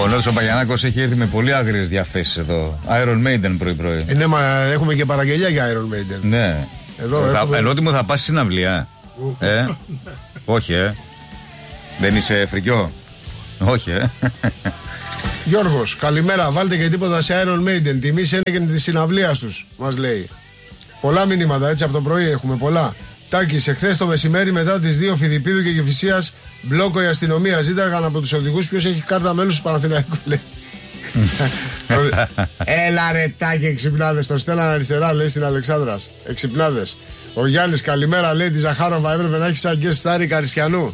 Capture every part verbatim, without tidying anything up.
Νέλσον Παγιανάκος έχει έρθει με πολύ άγριες διαθέσεις εδώ. Iron Maiden πρωί-πρωί. Ε, ναι, μα έχουμε και παραγγελία για Iron Maiden. Ναι. Εδώ θα, έχουμε... Ελότιμο θα πας στην συναυλία. ε? Όχι, ε. Δεν είσαι φρικιό. Όχι, ε. Γιώργος, καλημέρα. Βάλτε και τίποτα σε Iron Maiden. Τιμή ένεκεν τη συναυλία τους, μας λέει. Πολλά μηνύματα έτσι από το πρωί έχουμε πολλά. Τάκης, εχθές το μεσημέρι μετά τις δύο Φιδιππίδου και Κηφισίας, μπλόκο η αστυνομία. Ζήταγαν από τους οδηγούς ποιος έχει κάρτα μέλους του Παναθηναϊκού, λέει. Έλα ρε Τάκη, εξυπνάδες. Τον στέλναν αριστερά, λέει, στην Αλεξάνδρας. Εξυπνάδες. Ο Γιάννης, καλημέρα, λέει, τη Ζαχάροβα έπρεπε να έχει σαν και στάρι Καριστιανού.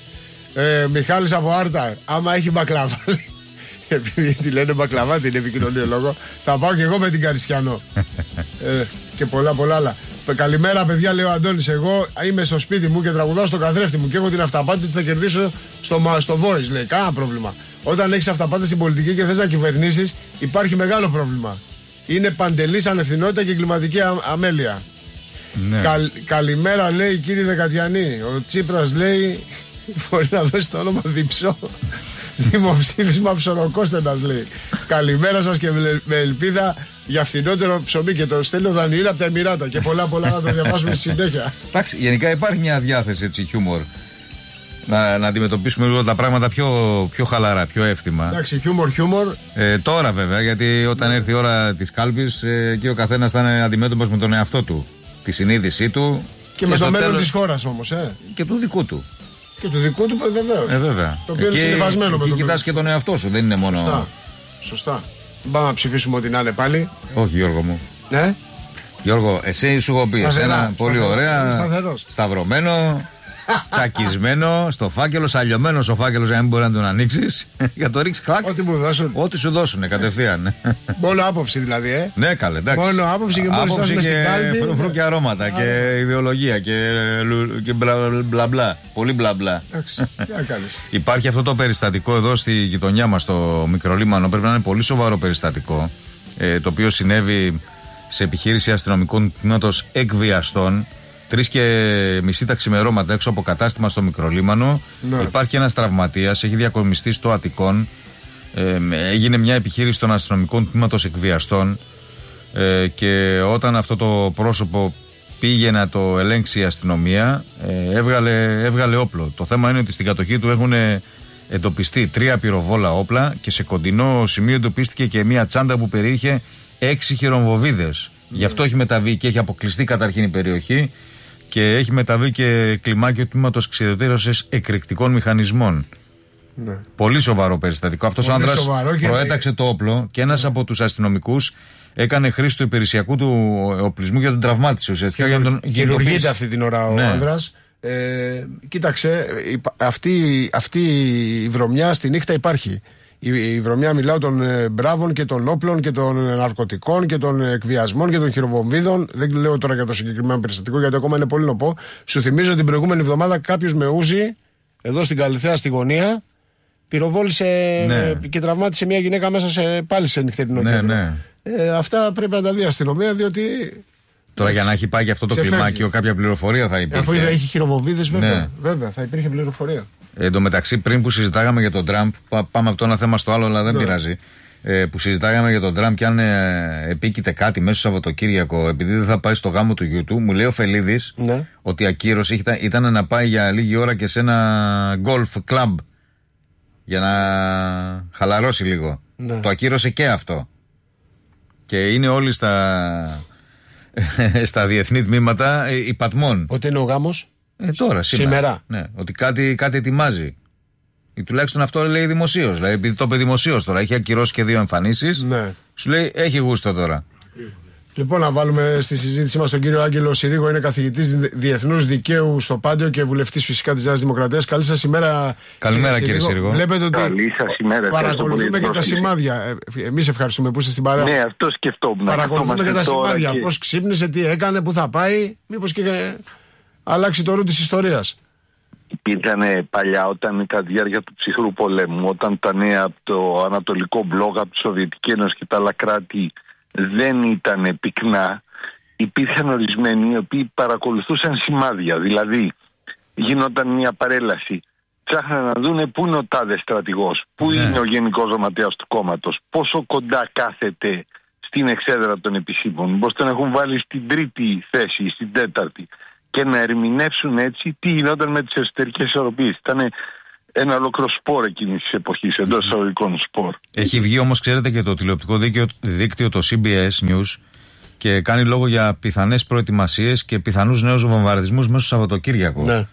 Ε, Μιχάλης από Άρτα, άμα έχει μπακλαβά, επειδή τη λένε μπακλαβά την επικοινωνιολόγο, θα πάω και εγώ με την Καριστιανό. ε, και πολλά πολλά άλλα. Καλημέρα, παιδιά, λέει ο Αντώνης. Εγώ είμαι στο σπίτι μου και τραγουδάω στο καθρέφτη μου και έχω την αυταπάτη ότι θα κερδίσω στο, στο Voice. Λέει, κανένα πρόβλημα. Όταν έχεις αυταπάτη στην πολιτική και θες να κυβερνήσεις, υπάρχει μεγάλο πρόβλημα. Είναι παντελής ανευθυνότητα και κλιματική α, αμέλεια. Ναι. Καλ, καλημέρα, λέει, κύριε Δεκατιανή. Ο Τσίπρας, λέει, μπορεί να δώσει το όνομα Διψό. Δημοψήφισμα ψωροκόστενας, λέει. Καλημέρα σας και με ελπίδα για φθηνότερο ψωμί. Και το στέλνει ο Δανιήλ από τα Εμιράτα. Και πολλά πολλά να το διαβάσουμε στη συνέχεια. Εντάξει, γενικά υπάρχει μια διάθεση έτσι χιούμορ. Να, να αντιμετωπίσουμε λίγο τα πράγματα πιο, πιο χαλαρά, πιο εύθυμα. Εντάξει, χιούμορ, χιούμορ. Ε, τώρα βέβαια, γιατί όταν έρθει η ώρα της κάλπης, ε, και ο καθένας θα είναι αντιμέτωπος με τον εαυτό του. Τη συνείδησή του. Και, και με το μέλλον τέλος... της χώρας όμως, ε. Και του δικού του. Και του δικού του, βεβαίως. Ε, βέβαια. Το οποίο εκεί, είναι συνυφασμένο με το. Και κοιτάς και τον εαυτό σου, δεν είναι μόνο. Σωστά. Σωστά. Πάμε να ψηφίσουμε ό,τι να είναι πάλι. Όχι, Γιώργο μου. Ναι. Γιώργο, εσύ σου έχω πει ένα πολύ ωραία. Σταθερός. Σταυρωμένο. Τσακισμένο στο φάκελο, σαλιωμένο ο φάκελο για να μην μπορεί να τον ανοίξει. Για το ρίξει κλακ. Ό,τι μου δώσουν. Ό,τι σου δώσουν, κατευθείαν. Μόνο άποψη δηλαδή, ε. Ναι, καλέ, εντάξει. Μόνο άποψη και μόνο άποψη και κάλπη, φρού και αρώματα και ιδεολογία και, και μπλα, μπλα μπλα. Πολύ μπλα μπλα. Υπάρχει αυτό το περιστατικό εδώ στη γειτονιά μας, στο Μικρολίμανο. Πρέπει να είναι πολύ σοβαρό περιστατικό. Ε, το οποίο συνέβη σε επιχείρηση αστυνομικού τμήματος εκβιαστών. Τρεις και μισή τα ξημερώματα έξω από κατάστημα στο Μικρολίμανο. Ναι. Υπάρχει ένας τραυματίας, έχει διακομιστεί στο Αττικόν. Ε, έγινε μια επιχείρηση των αστυνομικών τμήματος εκβιαστών. Ε, και όταν αυτό το πρόσωπο πήγε να το ελέγξει η αστυνομία, ε, έβγαλε, έβγαλε όπλο. Το θέμα είναι ότι στην κατοχή του έχουν εντοπιστεί τρία πυροβόλα όπλα και σε κοντινό σημείο εντοπίστηκε και μια τσάντα που περιείχε έξι χειρομβοβίδες. Ναι. Γι' αυτό έχει μεταβεί και έχει αποκλειστεί καταρχήν η περιοχή. Και έχει μεταβεί και κλιμάκιο τμήματος εξιδωτήρωσης εκρηκτικών μηχανισμών. Ναι. Πολύ σοβαρό περιστατικό. Αυτός ο άντρας προέταξε το όπλο και ένας από τους αστυνομικούς έκανε χρήση του υπηρεσιακού του οπλισμού για τον τραυμάτισε ουσιαστικά. Για τον χειρουργείται αυτή την ώρα ο ναι. άντρας. Ε, κοίταξε, αυτή, αυτή η βρωμιά στη νύχτα υπάρχει. Η, η βρωμιά μιλάω των ε, μπράβων και των όπλων και των ε, ναρκωτικών και των εκβιασμών και των χειροβομβίδων. Δεν λέω τώρα για το συγκεκριμένο περιστατικό γιατί ακόμα είναι πολύ νοπό. Σου θυμίζω την προηγούμενη εβδομάδα κάποιος με ούζι εδώ στην Καλυθέα στη γωνία πυροβόλησε ναι. ε, και τραυμάτισε μια γυναίκα μέσα σε, πάλι σε νυχτερινό ναι, κέντρο. Ναι. Ε, αυτά πρέπει να τα δει η αστυνομία διότι. Τώρα για να έχει πάει και αυτό το κλιμάκιο, κάποια πληροφορία θα υπήρχε. Αφού έχει χειροβομβίδες, βέβαια, ναι. βέβαια θα υπήρχε πληροφορία. Εν τω μεταξύ, πριν που συζητάγαμε για τον Τραμπ, πάμε από το ένα θέμα στο άλλο, αλλά δεν ναι. πειράζει. Ε, που συζητάγαμε για τον Τραμπ και αν ε, επίκειται κάτι μέσα στο Σαββατοκύριακο, επειδή δεν θα πάει στο γάμο του γιού του, μου λέει ο Φελίδης ναι. ότι η ακύρωση ήταν, ήταν να πάει για λίγη ώρα και σε ένα golf club για να χαλαρώσει λίγο. Ναι. Το ακύρωσε και αυτό. Και είναι όλοι στα, στα διεθνή τμήματα ε, υπατμών. Πότε είναι ο γάμος? Ε, τώρα, σήμερα. σήμερα. Ναι, ότι κάτι, κάτι ετοιμάζει. Ή τουλάχιστον αυτό λέει δημοσίως. Δηλαδή, επειδή το είπε δημοσίως τώρα, έχει ακυρώσει και δύο εμφανίσεις. Ναι. Σου λέει, έχει γούστο τώρα. Λοιπόν, να βάλουμε στη συζήτησή μας τον κύριο Άγγελο Συρίγο. Είναι καθηγητής διεθνούς δικαίου στο Πάντιο και βουλευτής φυσικά της Νέας Δημοκρατίας. Καλή σας ημέρα. Καλημέρα, κύριε Συρίγο. Βλέπετε ότι Καλή σας ημέρα. Παρακολουθούμε και τα σημάδια. Εμείς ευχαριστούμε που είστε στην παρέα. Ναι, αυτό σκεφτόμουν. Παρακολουθούμε και τα σημάδια. Και... πώς ξύπνησε, τι έκανε, πού θα πάει, μήπως και αλλάξει το ρου της ιστορίας. Υπήρχαν παλιά, όταν κατά τη διάρκεια του ψυχρού πολέμου, όταν τα νέα από το Ανατολικό Μπλοκ, από τη Σοβιετική Ένωση και τα άλλα κράτη δεν ήταν πυκνά, υπήρχαν ορισμένοι οι οποίοι παρακολουθούσαν σημάδια. Δηλαδή, γινόταν μια παρέλαση Ψάχναν να δούνε πού είναι ο τάδε στρατηγός, πού ναι. είναι ο γενικός γραμματέας του κόμματος, πόσο κοντά κάθεται στην εξέδρα των επισήμων. Μήπως τον έχουν βάλει στην τρίτη θέση, στην τέταρτη, και να ερμηνεύσουν έτσι τι γινόταν με τις εσωτερικές ισορροπίες. Ήταν ένα ολόκληρο σπορ εκείνης της εποχής, εντός εισαγωγικών σπορ. Έχει βγει όμως, ξέρετε, και το τηλεοπτικό δίκτυο, δίκτυο το σι μπι ες News και κάνει λόγο για πιθανές προετοιμασίες και πιθανούς νέους βομβαρδισμούς μέσα στο Σαββατοκύριακο. Ναι.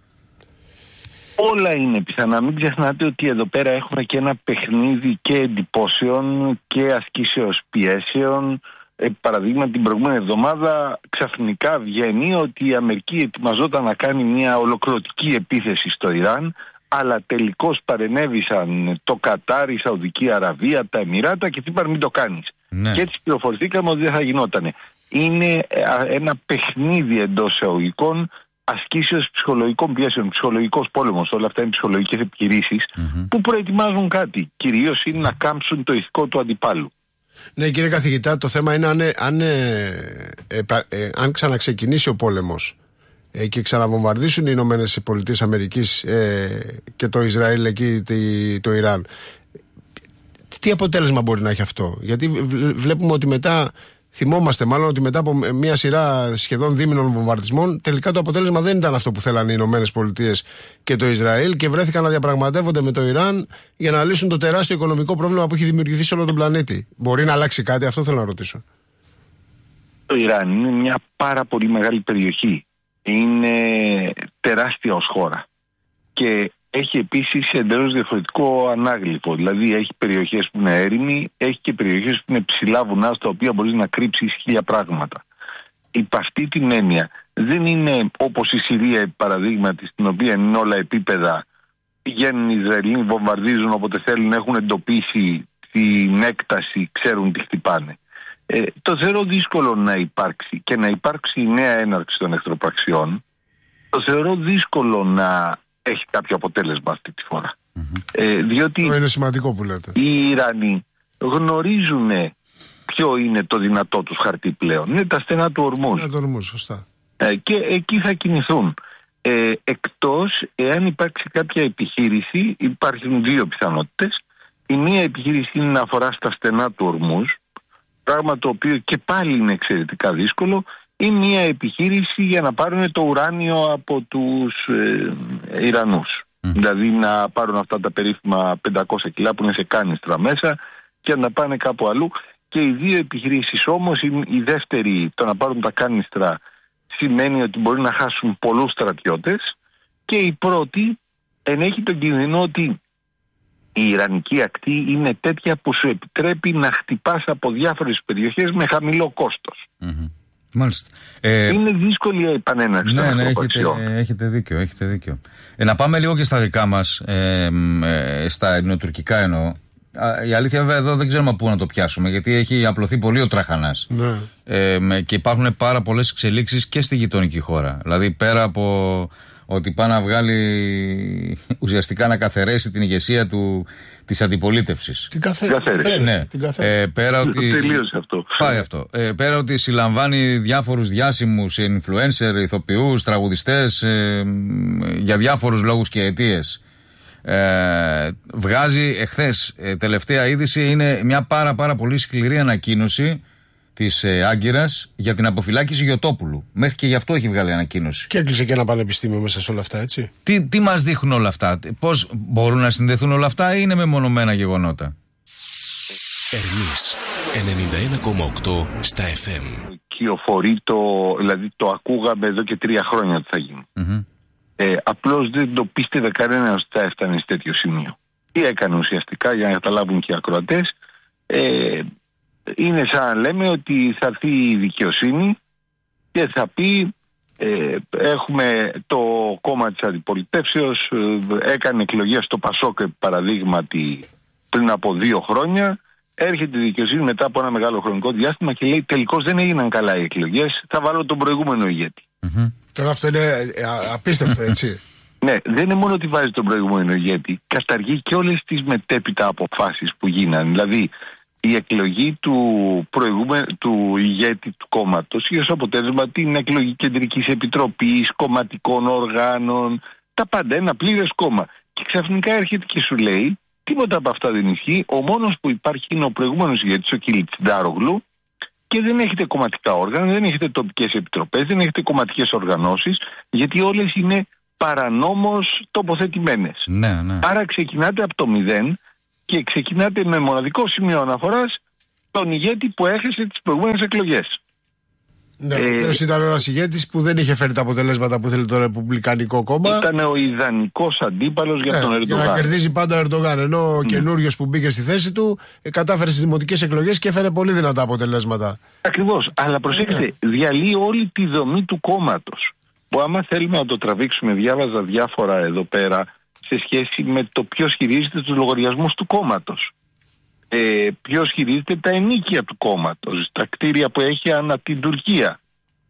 Όλα είναι πιθανά. Μην ξεχνάτε ότι εδώ πέρα έχουμε και ένα παιχνίδι και εντυπώσεων και ασκήσεως πιέσεων. Ε, παραδείγμα, την προηγούμενη εβδομάδα ξαφνικά βγαίνει ότι η Αμερική ετοιμαζόταν να κάνει μια ολοκληρωτική επίθεση στο Ιράν, αλλά τελικώς παρενέβησαν το Κατάρ, η Σαουδική Αραβία, τα Εμιράτα και τι είπαν μην το κάνεις. Ναι. Και έτσι πληροφορηθήκαμε ότι δεν θα γινότανε. Είναι ένα παιχνίδι εντός εισαγωγικών ασκήσεως ψυχολογικών πιέσεων, ψυχολογικός πόλεμος, όλα αυτά είναι ψυχολογικές επιχειρήσεις mm-hmm. που προετοιμάζουν κάτι. Κυρίως είναι να κάμψουν το ηθικό του αντιπάλου. Ναι, κύριε καθηγητά, το θέμα είναι αν, αν, ε, ε, ε, αν ξαναξεκινήσει ο πόλεμος ε, και ξαναβομβαρδίσουν οι Ηνωμένες Πολιτείες Αμερικής ε, και το Ισραήλ εκεί, τη, το Ιράν. Τι αποτέλεσμα μπορεί να έχει αυτό? Γιατί βλέπουμε ότι μετά, θυμόμαστε μάλλον ότι μετά από μια σειρά σχεδόν δίμηνων βομβαρδισμών, τελικά το αποτέλεσμα δεν ήταν αυτό που θέλανε οι Ηνωμένες Πολιτείες και το Ισραήλ και βρέθηκαν να διαπραγματεύονται με το Ιράν για να λύσουν το τεράστιο οικονομικό πρόβλημα που έχει δημιουργηθεί σε όλο τον πλανήτη. Μπορεί να αλλάξει κάτι? Αυτό θέλω να ρωτήσω. Το Ιράν είναι μια πάρα πολύ μεγάλη περιοχή. Είναι τεράστια ως χώρα. Και έχει επίσης εντελώς διαφορετικό ανάγλυφο. Δηλαδή έχει περιοχές που είναι έρημοι, έχει και περιοχές που είναι ψηλά βουνά στα οποία μπορείς να κρύψεις χίλια πράγματα. Υπ' αυτή την έννοια δεν είναι όπως η Συρία παραδείγματι, στην οποία είναι όλα επίπεδα, πηγαίνουν οι Ισραηλοί, βομβαρδίζουν όποτε θέλουν, έχουν εντοπίσει την έκταση, ξέρουν τι χτυπάνε. Ε, το θεωρώ δύσκολο να υπάρξει και να υπάρξει η νέα έναρξη των εχθροπραξιών. Το θεωρώ δύσκολο να έχει κάποιο αποτέλεσμα αυτή τη φορά. Mm-hmm. Ε, διότι το είναι σημαντικό που λέτε. Οι Ιρανοί γνωρίζουν ποιο είναι το δυνατό τους χαρτί πλέον. Είναι τα στενά του Ορμούζ. Είναι το Ορμούζ, σωστά. Ε, και εκεί θα κινηθούν. Ε, εκτός εάν υπάρξει κάποια επιχείρηση, υπάρχουν δύο πιθανότητες. Η μία επιχείρηση είναι να αφορά στα στενά του Ορμούζ, πράγμα το οποίο και πάλι είναι εξαιρετικά δύσκολο, ή μια επιχείρηση για να πάρουν το ουράνιο από τους ε, Ιρανούς. Mm. Δηλαδή να πάρουν αυτά τα περίφημα πεντακόσια κιλά που είναι σε κάνιστρα μέσα και να πάνε κάπου αλλού. Και οι δύο επιχειρήσεις όμως, η, η δεύτερη, το να πάρουν τα κάνιστρα, σημαίνει ότι μπορεί να χάσουν πολλούς στρατιώτες, και η πρώτη ενέχει τον κινδυνό ότι η Ιρανική ακτή είναι τέτοια που σου επιτρέπει να χτυπάς από διάφορες περιοχές με χαμηλό κόστος. Mm-hmm. Μάλιστα. Ε, είναι δύσκολη η επανέναρξη. Ναι, ναι, έχετε, έχετε δίκιο, έχετε δίκιο. Ε, να πάμε λίγο και στα δικά μας, ε, ε, στα ελληνοτουρκικά εννοώ. Η αλήθεια βέβαια εδώ δεν ξέρουμε πού να το πιάσουμε, γιατί έχει απλωθεί πολύ ο τραχανάς. Ναι. Ε, και υπάρχουν πάρα πολλές εξελίξεις και στη γειτονική χώρα. Δηλαδή πέρα από ότι πάει να βγάλει, ουσιαστικά να καθαιρέσει την ηγεσία του, της αντιπολίτευσης. Την καθαίρεση. Ναι. Την καθαίρεση. Ε, πέρα ότι... Τελείωσε αυτό. Πάει αυτό. Ε, πέρα ότι συλλαμβάνει διάφορους διάσημους, influencer, ηθοποιούς, τραγουδιστές, ε, για διάφορους λόγους και αιτίες. Ε, βγάζει εχθές, ε, τελευταία είδηση, είναι μια πάρα πάρα πολύ σκληρή ανακοίνωση της ε, Άγκυρας για την αποφυλάκηση Γιωτόπουλου. Μέχρι και γι' αυτό έχει βγάλει ανακοίνωση. Και έκλεισε και ένα πανεπιστήμιο μέσα σε όλα αυτά, έτσι. Τι, τι μας δείχνουν όλα αυτά? Πώς μπορούν να συνδεθούν όλα αυτά, ή είναι μεμονωμένα γεγονότα? Ερμής ενενήντα ένα κόμμα οκτώ στα εφ εμ. Κυοφορεί το, δηλαδή το ακούγαμε εδώ και τρία χρόνια ότι θα γίνει. Mm-hmm. Ε, απλώς δεν το πίστευε κανένας ότι θα έφτανε σε τέτοιο σημείο. Τι έκανε ουσιαστικά, για να καταλάβουν και οι ακροατές, ε, είναι σαν να λέμε ότι θα έρθει η δικαιοσύνη και θα πει ε, έχουμε το κόμμα της αντιπολιτεύσεως, ε, έκανε εκλογές στο Πασόκ παραδείγματι πριν από δύο χρόνια, έρχεται η δικαιοσύνη μετά από ένα μεγάλο χρονικό διάστημα και λέει τελικώς δεν έγιναν καλά οι εκλογές, θα βάλω τον προηγούμενο ηγέτη. Mm-hmm. Τώρα αυτό είναι απίστευτο, έτσι. Ναι, δεν είναι μόνο ότι βάζει τον προηγούμενο ηγέτη, καταργεί και όλες τις μετέπειτα αποφάσεις που γίνανε. Δηλαδή η εκλογή του, του ηγέτη του κόμματος είχε ως αποτέλεσμα την εκλογή κεντρικής επιτροπής, κομματικών οργάνων, τα πάντα, ένα πλήρες κόμμα. Και ξαφνικά έρχεται και σου λέει, τίποτα από αυτά δεν ισχύει. Ο μόνος που υπάρχει είναι ο προηγούμενος ηγέτης, ο Κιλιτζντάρογλου, και δεν έχετε κομματικά όργανα, δεν έχετε τοπικές επιτροπές, δεν έχετε κομματικές οργανώσεις, γιατί όλες είναι παρανόμως τοποθετημένες. Ναι, ναι. Άρα ξεκινάτε από το μηδέν και ξεκινάτε με μοναδικό σημείο αναφοράς τον ηγέτη που έχασε τις προηγούμενες εκλογές. Ναι, ε, ποιος ήταν ένας ηγέτης που δεν είχε φέρει τα αποτελέσματα που θέλει το Ρεπουμπλικανικό κόμμα. Ήταν ο ιδανικός αντίπαλος για ναι, τον Ερντογάν. Για να κερδίζει πάντα ο Ερντογάν. Ενώ ο mm. καινούριος που μπήκε στη θέση του ε, κατάφερε στις δημοτικές εκλογές και έφερε πολύ δυνατά αποτελέσματα. Ακριβώς. Αλλά προσέξτε, yeah. διαλύει όλη τη δομή του κόμματος. Που άμα θέλουμε να το τραβήξουμε, διάβαζα διάφορα εδώ πέρα σε σχέση με το ποιος χειρίζεται τους λογαριασμούς του κόμματος. Ε, ποιος χειρίζεται τα ενίκια του κόμματος, τα κτίρια που έχει ανά την Τουρκία.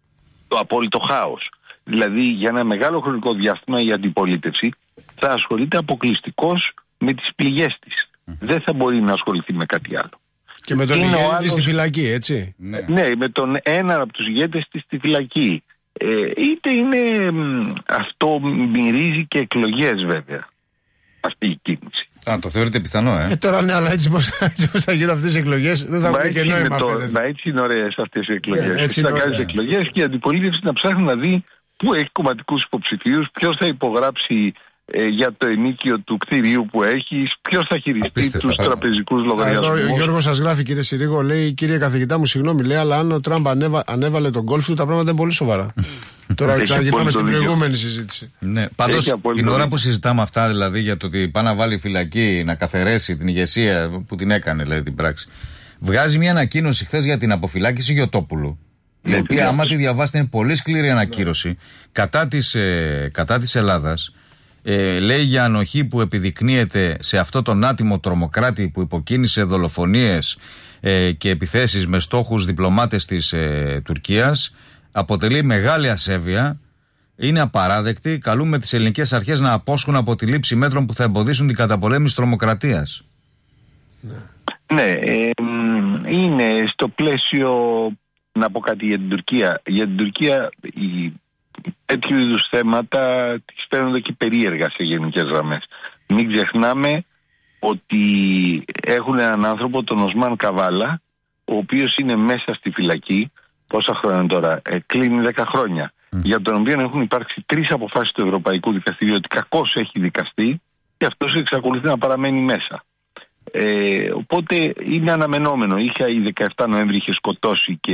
Το απόλυτο χάος. Δηλαδή για ένα μεγάλο χρονικό διάστημα η αντιπολίτευση θα ασχολείται αποκλειστικώς με τις πληγές της. Mm. Δεν θα μπορεί να ασχοληθεί με κάτι άλλο. Και με τον ηγέτη άλλος... στη φυλακή, έτσι. Ναι. ναι, με τον ένα από τους ηγέτες της στη φυλακή. Ε, είτε είναι αυτό μυρίζει και εκλογές βέβαια αυτή η κίνηση. Α, το θεωρείτε πιθανό, ε. ε τώρα ναι, αλλά έτσι πως, έτσι πως θα γίνουν αυτές οι εκλογές δεν θα έχουν και νόημα. Μα έτσι είναι ωραίες αυτές οι εκλογές. Yeah, έτσι θα κάνεις εκλογές και η αντιπολίτευση να ψάχνει να δει πού έχει κομματικούς υποψηφίους, ποιος θα υπογράψει ε, για το ενίκιο του κτηρίου που έχει, ποιος θα χειριστεί τους τραπεζικούς λογαριασμούς. Εδώ ο Γιώργος σας γράφει, κύριε Συρίγο, λέει, κύριε καθηγητά μου, συγγνώμη, λέει, αλλά αν ο Τραμπ ανέβα, ανέβαλε τον γκολφ του, τα πράγματα είναι πολύ σοβαρά. Τώρα ξαναγυρνάμε στην προηγούμενη συζήτηση. Ναι, πάντως την ώρα που συζητάμε αυτά, δηλαδή για το ότι πάει να βάλει φυλακή, να καθαιρέσει την ηγεσία που την έκανε, δηλαδή την πράξη, βγάζει μια ανακοίνωση χθες για την αποφυλάκηση Γιωτόπουλου. Η οποία, άμα τη διαβάσετε, είναι πολύ σκληρή ανακοίνωση κατά της, ε, κατά της Ελλάδας. Ε, λέει για ανοχή που επιδεικνύεται σε αυτό τον άτιμο τρομοκράτη που υποκίνησε δολοφονίες ε, και επιθέσεις με στόχους διπλωμάτες της ε, Τουρκίας. Αποτελεί μεγάλη ασέβεια, είναι απαράδεκτη. Καλούμε τις ελληνικές αρχές να απόσχουν από τη λήψη μέτρων που θα εμποδίσουν την καταπολέμηση τρομοκρατίας. Ναι, ναι ε, είναι στο πλαίσιο, να πω κάτι για την Τουρκία. Για την Τουρκία η, τέτοιου είδους θέματα τις φαίνονται και περίεργα σε γενικές γραμμές. Μην ξεχνάμε ότι έχουν έναν άνθρωπο, τον Οσμάν Καβάλα, ο οποίος είναι μέσα στη φυλακή. Πόσα χρόνια τώρα, ε, κλείνει δέκα χρόνια. Mm. Για τον οποίο έχουν υπάρξει τρεις αποφάσεις του Ευρωπαϊκού Δικαστηρίου ότι κακώς έχει δικαστεί και αυτός εξακολουθεί να παραμένει μέσα. Ε, οπότε είναι αναμενόμενο. Είχε, η δεκαεφτά Νοέμβρη είχε σκοτώσει και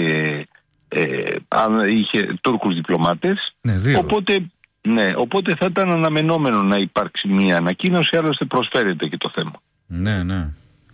ε, είχε Τούρκους διπλωμάτες. Ναι, δύο. Οπότε, ναι, οπότε θα ήταν αναμενόμενο να υπάρξει μια ανακοίνωση, άλλωστε προσφέρεται και το θέμα. Ναι, ναι.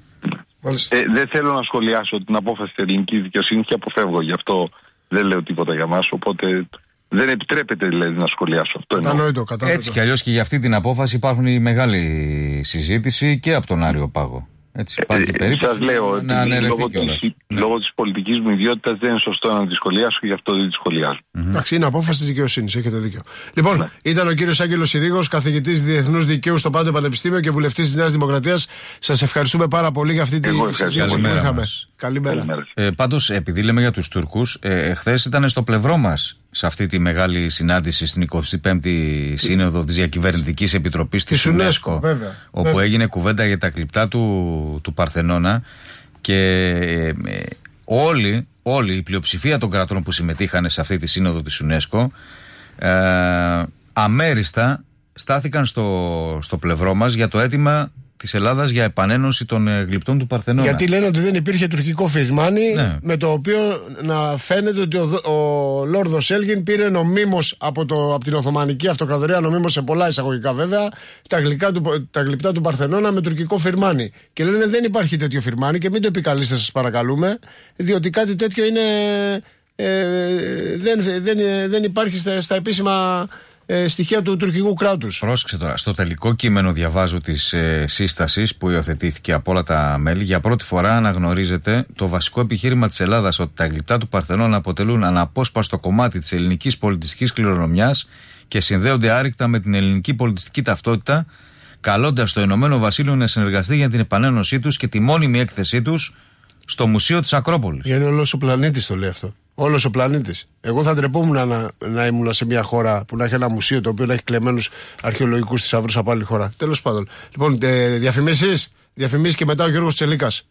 Ε, δεν θέλω να σχολιάσω την απόφαση της ελληνικής δικαιοσύνης και αποφεύγω, γι' αυτό δεν λέω τίποτα για μας, οπότε δεν επιτρέπεται δηλαδή να σχολιάσω αυτό. Κατανοητό, κατανοητό. Έτσι κι αλλιώς και για αυτή την απόφαση υπάρχουν η μεγάλη συζήτηση και από τον Άριο Πάγο. Έτσι, υπάρχει ε, περίπτωση σας λέω ότι λόγω, της, ναι. λόγω της πολιτικής μου ιδιότητας δεν είναι σωστό να τη σχολιάσω, γι' αυτό δεν τη σχολιάζω. Εντάξει, mm-hmm. είναι απόφαση της δικαιοσύνης, έχετε δίκιο. Λοιπόν, ναι. ήταν ο κύριος Άγγελος Συρίγος, καθηγητής Διεθνούς Δικαίου στο Πάντιο Πανεπιστήμιο και βουλευτής της Νέας Δημοκρατίας. Σας ευχαριστούμε πάρα πολύ για αυτή τη συζήτηση που είχαμε. Καλημέρα. Ε, πάντως, επειδή λέμε για τους Τούρκους, ε, χθες ήταν στο πλευρό μας σε αυτή τη μεγάλη συνάντηση στην εικοστή πέμπτη Σύνοδο της Διακυβερνητικής Επιτροπής της UNESCO, βέβαια, όπου βέβαια. έγινε κουβέντα για τα κλιπτά του, του Παρθενώνα και ε, όλοι, όλοι, η πλειοψηφία των κρατών που συμμετείχαν σε αυτή τη Σύνοδο της UNESCO ε, αμέριστα στάθηκαν στο, στο πλευρό μας για το αίτημα της Ελλάδας για επανένωση των ε, γλυπτών του Παρθενώνα. Γιατί λένε ότι δεν υπήρχε τουρκικό φυρμάνι, ναι. με το οποίο να φαίνεται ότι ο, ο Λόρδος Έλγιν πήρε νομίμως από, το, από την Οθωμανική Αυτοκρατορία, νομίμως σε πολλά εισαγωγικά βέβαια, τα, γλυπτά του, τα γλυπτά του Παρθενώνα με τουρκικό φυρμάνι. Και λένε δεν υπάρχει τέτοιο φυρμάνι και μην το επικαλείστε, σας παρακαλούμε, διότι κάτι τέτοιο είναι, ε, δεν, δεν, δεν υπάρχει στα, στα επίσημα Ε, στοιχεία του τουρκικού κράτους. Πρόσεξε τώρα. Στο τελικό κείμενο διαβάζω της ε, σύστασης που υιοθετήθηκε από όλα τα μέλη. Για πρώτη φορά αναγνωρίζεται το βασικό επιχείρημα της Ελλάδας ότι τα γλυπτά του Παρθενώνα αποτελούν αναπόσπαστο κομμάτι της ελληνικής πολιτιστικής κληρονομιάς και συνδέονται άρρηκτα με την ελληνική πολιτιστική ταυτότητα, καλώντας το Ηνωμένο Βασίλειο να συνεργαστεί για την επανένωσή τους και τη μόνιμη έκθεσή τους στο Μουσείο της Ακρόπολης. Για είναι όλος ο πλανήτης το λέει αυτό. Όλος ο πλανήτης. Εγώ θα ντρεπόμουν να, να ήμουν σε μια χώρα που να έχει ένα μουσείο το οποίο να έχει κλεμμένους αρχαιολογικούς θησαυρούς από άλλη χώρα. Τέλος πάντων. Λοιπόν, ε, διαφημίσεις. Διαφημίσεις και μετά ο Γιώργος Τσελίκας.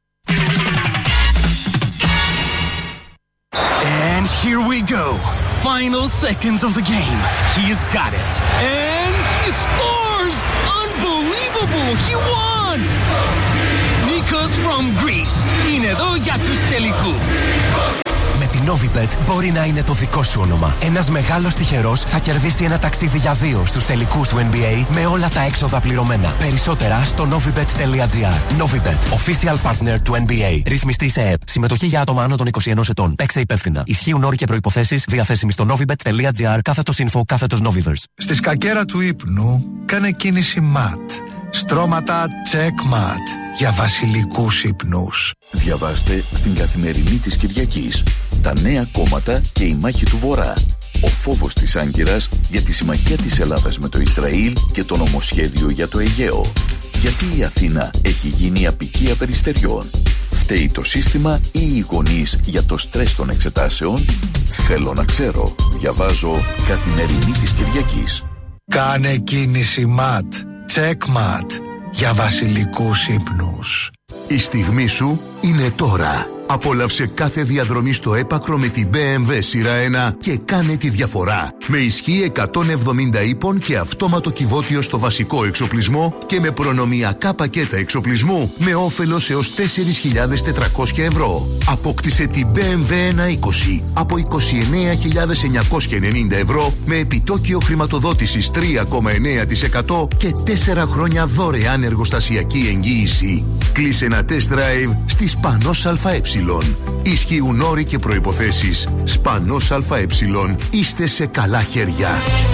And here we go. Final seconds of the game. He's got it. And he scores! Unbelievable! He won! Nikos from Greece. Είναι εδώ για τους τελικούς. Με την Novibet μπορεί να είναι το δικό σου όνομα. Ένας μεγάλος τυχερός θα κερδίσει ένα ταξίδι για δύο στους τελικούς του N B A με όλα τα έξοδα πληρωμένα. Περισσότερα στο novibet τελεία gr. Novibet, official partner του N B A. Ρυθμιστή σε ΕΕΠ. Συμμετοχή για άτομα άνω των είκοσι ενός ετών. Παίξε υπεύθυνα. Ισχύουν όροι και προϋποθέσεις. Διαθέσιμοι στο novibet τελεία gr. Κάθετος info, κάθετος Noviverse. Στη σκακέρα του ύπνου κάνε κίνηση ματ. Στρώματα checkmat για βασιλικούς ύπνους. Διαβάστε στην Καθημερινή της Κυριακής τα νέα κόμματα και η μάχη του Βορρά. Ο φόβος της Άγκυρας για τη συμμαχία της Ελλάδας με το Ισραήλ και το νομοσχέδιο για το Αιγαίο. Γιατί η Αθήνα έχει γίνει απικία περιστεριών. Φταίει το σύστημα ή οι γονείς για το στρες των εξετάσεων. Θέλω να ξέρω. Διαβάζω Καθημερινή της Κυριακής. Κάνε κίνηση ματ. Checkmat για βασιλικούς ύπνους. Η στιγμή σου είναι τώρα. Απόλαυσε κάθε διαδρομή στο έπακρο με την μπι εμ ντάμπλιου σειρά ένα και κάνε τη διαφορά. Με ισχύ εκατόν εβδομήντα ύπων και αυτόματο κυβότιο στο βασικό εξοπλισμό και με προνομιακά πακέτα εξοπλισμού με όφελος έως τέσσερις χιλιάδες τετρακόσια ευρώ. Απόκτησε την μπι εμ ντάμπλιου εκατόν είκοσι από είκοσι εννέα χιλιάδες εννιακόσια ενενήντα ευρώ με επιτόκιο χρηματοδότησης τρία κόμμα εννέα τοις εκατό και τέσσερα χρόνια δωρεάν εργοστασιακή εγγύηση. Κλείσε ένα test drive στη Σπανός ΑΕ. Ισχύουν όροι και προϋποθέσεις. Σπανός ΑΕ. Είστε σε καλά χέρια.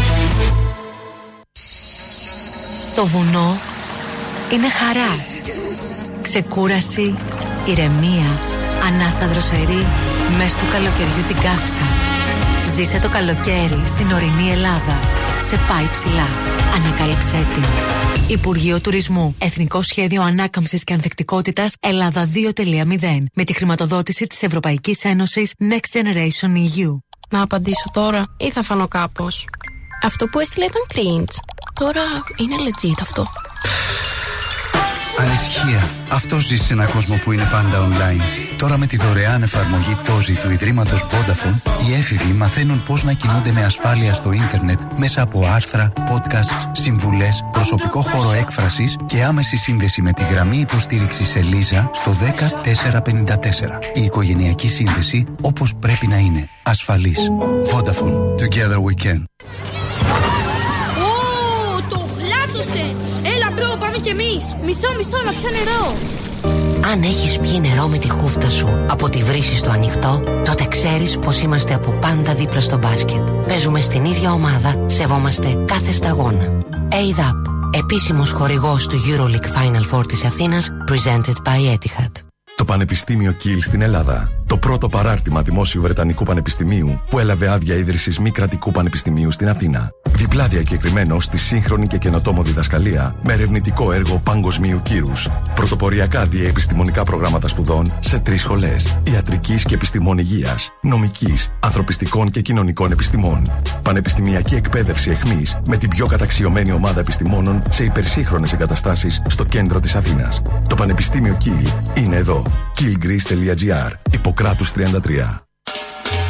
Το βουνό είναι χαρά. Ξεκούραση, ηρεμία, ανάσα δροσερή, μες του καλοκαιριού την καύσα. Ζήσε το καλοκαίρι στην ορεινή Ελλάδα. Σε πάει ψηλά. Ανακάλυψέ την. Υπουργείο Τουρισμού. Εθνικό Σχέδιο Ανάκαμψης και Ανθεκτικότητας Ελλάδα δύο τελεία μηδέν. Με τη χρηματοδότηση της Ευρωπαϊκής Ένωσης Next Generation ι γιου. Να απαντήσω τώρα ή θα φανώ κάπως? Αυτό που έστειλε ήταν cringe. Τώρα είναι legit αυτό. Ανησυχία. Αυτό ζει σε έναν κόσμο που είναι πάντα online. Τώρα με τη δωρεάν εφαρμογή Τόζι του Ιδρύματος Vodafone, οι έφηβοι μαθαίνουν πώς να κινούνται με ασφάλεια στο ίντερνετ μέσα από άρθρα, podcasts, συμβουλές, προσωπικό χώρο έκφρασης και άμεση σύνδεση με τη γραμμή υποστήριξης Ελίζα στο δέκα τέσσερα πενήντα τέσσερα. Η οικογενειακή σύνδεση όπως πρέπει να είναι. Ασφαλής. Vodafone. Together we can. Ω, το γλάτσωσε! Έλα μπρο, πάμε κι εμείς. Μισό, μισό, να πιω νερό. Αν έχεις πιει νερό με τη χούφτα σου από τη βρύση στο ανοιχτό, τότε ξέρεις πως είμαστε από πάντα δίπλα στο μπάσκετ. Παίζουμε στην ίδια ομάδα, σεβόμαστε κάθε σταγόνα. έι ντ έι πι, επίσημος χορηγός του EuroLeague Final Four της Αθήνας, presented by Etihad. Το Πανεπιστήμιο Κιλ στην Ελλάδα. Το πρώτο παράρτημα δημόσιου Βρετανικού Πανεπιστημίου που έλαβε άδεια ίδρυσης μη κρατικού πανεπιστημίου στην Αθήνα. Διπλά διακεκριμένο στη σύγχρονη και καινοτόμο διδασκαλία με ερευνητικό έργο παγκοσμίου κύρους. Πρωτοποριακά διεπιστημονικά προγράμματα σπουδών σε τρεις σχολές: ιατρικής και επιστημών υγείας, νομικής, ανθρωπιστικών και κοινωνικών επιστημών. Πανεπιστημιακή εκπαίδευση εχμής με την πιο καταξιωμένη ομάδα επιστημόνων σε υπερσύγχρονες εγκαταστάσεις στο κέντρο της Αθήνας. Το Πανεπιστήμιο Κιλ είναι εδώ. κιλ γκρις τελεία τζι άρ. Ιπποκράτους τριάντα τρία.